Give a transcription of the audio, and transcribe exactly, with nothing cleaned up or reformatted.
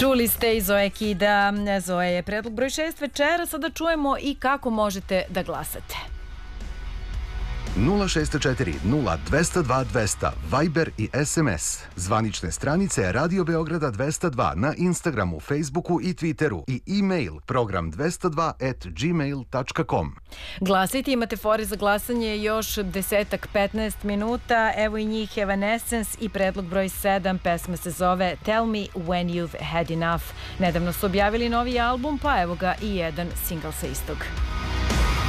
Čuli ste i Zoe Kida. Zoe je predlog broj šest večera. Sada čujemo i kako možete da glasate. nula šest četiri nula dvesta dva dvesta, Viber i es em es. Zvanične stranice Radio Beograda dvesta dva na Instagramu, Facebooku i Twitteru i e-mail program dvesta dva at gmail tačka com. Glasajte, imate fore za glasanje još desetak petnaest minuta. Evo i njih Evanescence i predlog broj sedam. Pesma se zove Tell Me When You've Had Enough. Nedavno su objavili novi album, pa evo ga i jedan singl sa istog.